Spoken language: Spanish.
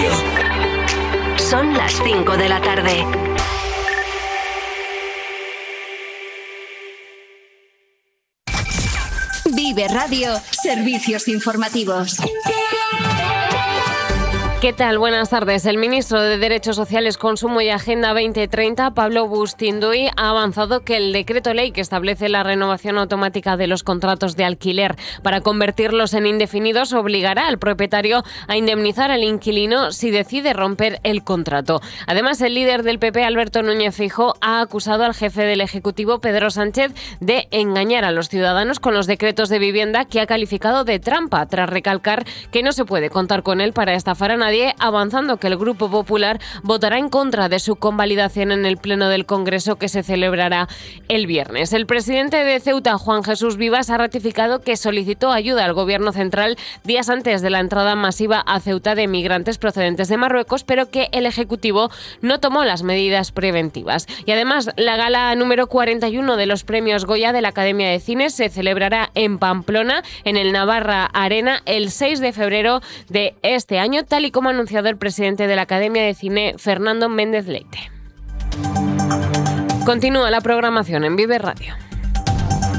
Radio. Son las 5 de la tarde. Vive Radio, servicios informativos. ¿Qué tal? Buenas tardes. El ministro de Derechos Sociales, Consumo y Agenda 2030, Pablo Bustinduy, ha avanzado que el decreto ley que establece la renovación automática de los contratos de alquiler para convertirlos en indefinidos obligará al propietario a indemnizar al inquilino si decide romper el contrato. Además, el líder del PP, Alberto Núñez Feijóo, ha acusado al jefe del Ejecutivo, Pedro Sánchez, de engañar a los ciudadanos con los decretos de vivienda que ha calificado de trampa, tras recalcar que no se puede contar con él para estafar a nadie, avanzando que el Grupo Popular votará en contra de su convalidación en el Pleno del Congreso que se celebrará el viernes. El presidente de Ceuta, Juan Jesús Vivas, ha ratificado que solicitó ayuda al Gobierno central días antes de la entrada masiva a Ceuta de migrantes procedentes de Marruecos, pero que el Ejecutivo no tomó las medidas preventivas. Y además, la gala número 41 de los premios Goya de la Academia de Cine se celebrará en Pamplona, en el Navarra Arena, el 6 de febrero de este año, tal y como ha anunciado el presidente de la Academia de Cine, Fernando Méndez Leite. Continúa la programación en Vive Radio.